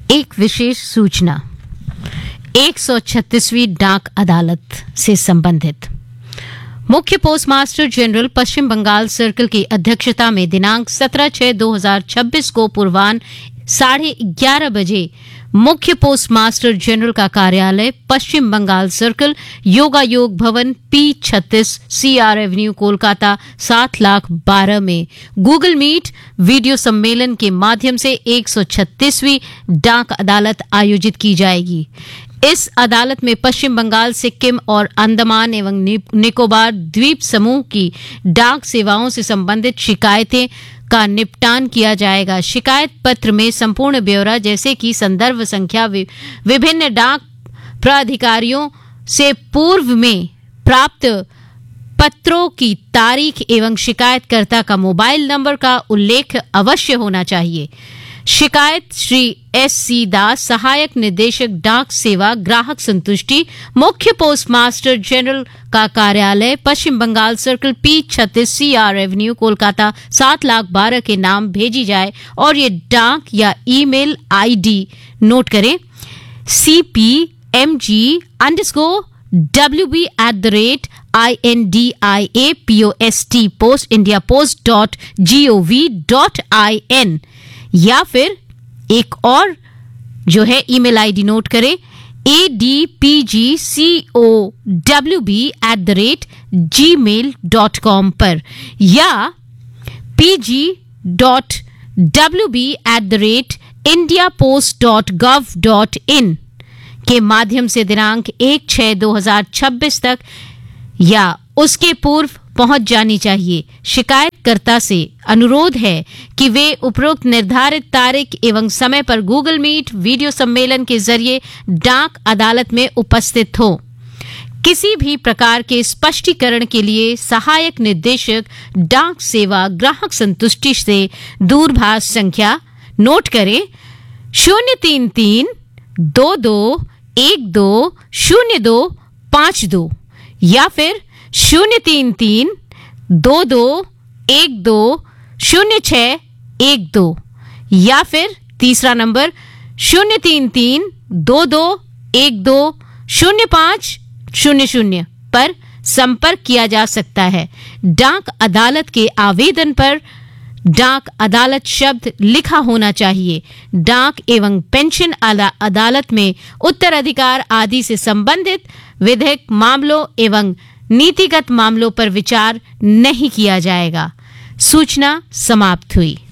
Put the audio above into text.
एक विशेष सूचना 136वीं डाक अदालत से संबंधित। मुख्य पोस्टमास्टर जनरल पश्चिम बंगाल सर्कल की अध्यक्षता में दिनांक 17/6/2026 को पूर्वाह्न 11:30 बजे मुख्य पोस्टमास्टर जनरल का कार्यालय पश्चिम बंगाल सर्कल योगायोग भवन P36 CR एवेन्यू कोलकाता 7,12,000 में गूगल मीट वीडियो सम्मेलन के माध्यम से 136वीं डाक अदालत आयोजित की जाएगी। इस अदालत में पश्चिम बंगाल, सिक्किम और अंडमान एवं निकोबार द्वीप समूह की डाक सेवाओं से संबंधित शिकायतें का निपटान किया जाएगा। शिकायत पत्र में संपूर्ण ब्यौरा जैसे कि संदर्भ संख्या, विभिन्न डाक प्राधिकारियों से पूर्व में प्राप्त पत्रों की तारीख एवं शिकायतकर्ता का मोबाइल नंबर का उल्लेख अवश्य होना चाहिए। शिकायत श्री S.C. दास, सहायक निदेशक डाक सेवा ग्राहक संतुष्टि, मुख्य पोस्टमास्टर जनरल का कार्यालय पश्चिम Bengal circle P36 CR Avenue Kolkata 7,12,000 के नाम भेजी जाए और ये डाक या ईमेल आईडी नोट करें cpmg_WB@INDIAPOST या फिर एक और जो है ईमेल आईडी नोट करें adpgcowb@gmail.com पर या pg.wb@indiapost.gov.in के माध्यम से दिनांक 1/6/2026 तक या उसके पूर्व पहुंच जानी चाहिए। शिकायतकर्ता से अनुरोध है कि वे उपरोक्त निर्धारित तारीख एवं समय पर गूगल मीट वीडियो सम्मेलन के जरिए डाक अदालत में उपस्थित हो। किसी भी प्रकार के स्पष्टीकरण के लिए सहायक निदेशक डाक सेवा ग्राहक संतुष्टि से दूरभाष संख्या नोट करें 033-2212-0252 या फिर 033-2212-0612 या फिर तीसरा नंबर 033-2212-0500 पर संपर्क किया जा सकता है। डाक अदालत के आवेदन पर डाक अदालत शब्द लिखा होना चाहिए। डाक एवं पेंशन अदालत में उत्तराधिकार आदि से संबंधित विधिक मामलों एवं नीतिगत मामलों पर विचार नहीं किया जाएगा। सूचना समाप्त हुई।